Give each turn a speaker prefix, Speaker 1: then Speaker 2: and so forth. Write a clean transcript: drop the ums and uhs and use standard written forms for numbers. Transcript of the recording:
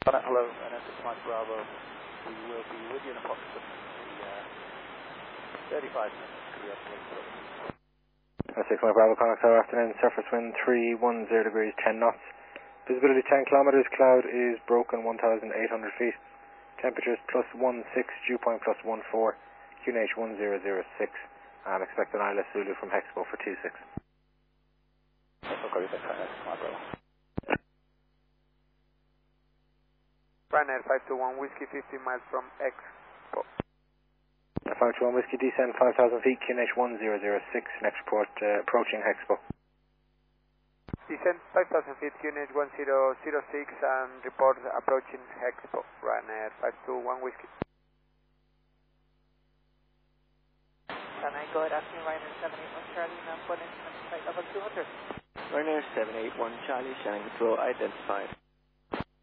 Speaker 1: Hello, NS Mike Bravo. We will be with you in approximately 35 minutes.
Speaker 2: Six Mike Bravo, Connacht Tower, afternoon, surface wind 310 degrees, 10 knots. Visibility 10 kilometers, cloud is broken 1,800 feet. Temperatures +16, dew point +14, QNH 1006. And expect an ILS Zulu from Hexpo for 26.
Speaker 3: Ryanair 521 Whiskey 50 miles from Expo.
Speaker 2: 521 Whiskey, descend 5,000 feet, QNH 1006, next report approaching Hexpo.
Speaker 3: Descend 5,000 feet, QNH 1006 and report approaching Hexpo. Ryanair 521 Whiskey.
Speaker 4: Can I go ahead asking Ryanair 781 Charlie, now put in flight level 200.
Speaker 5: Ryanair 781 Charlie, Shannon Control identified.